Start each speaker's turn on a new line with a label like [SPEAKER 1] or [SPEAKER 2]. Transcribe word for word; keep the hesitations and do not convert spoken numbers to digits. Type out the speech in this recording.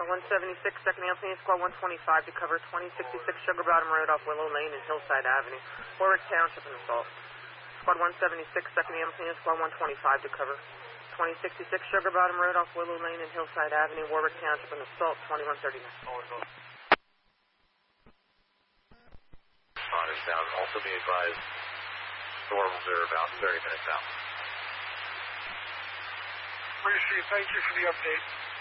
[SPEAKER 1] one seventy-six, second Anthony, Squad one twenty-five to cover twenty sixty-six Sugar Bottom Road off Willow Lane and Hillside Avenue, Warwick Township, and assault. Squad one seventy-six, second Anthony, Squad one twenty-five to cover twenty sixty-six Sugar Bottom Road off Willow Lane and Hillside Avenue, Warwick Township, and assault, twenty-one thirty-nine.
[SPEAKER 2] Honors down. Also be advised, storms are about thirty minutes out.
[SPEAKER 3] Appreciate it. Thank you for the update.